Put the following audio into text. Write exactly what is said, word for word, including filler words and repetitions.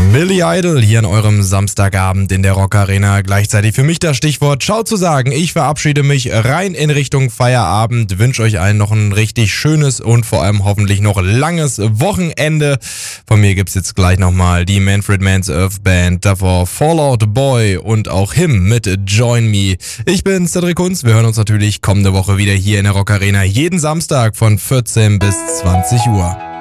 Billy Idol hier an eurem Samstagabend in der Rock Arena. Gleichzeitig für mich das Stichwort Ciao zu sagen. Ich verabschiede mich rein in Richtung Feierabend. Wünsche euch allen noch ein richtig schönes und vor allem hoffentlich noch langes Wochenende. Von mir gibt's jetzt gleich nochmal die Manfred Mann's Earth Band, davor Fallout Boy und auch Him mit Join Me. Ich bin Cedric Kunz. Wir hören uns natürlich kommende Woche wieder hier in der Rock Arena. Jeden Samstag von vierzehn bis zwanzig Uhr.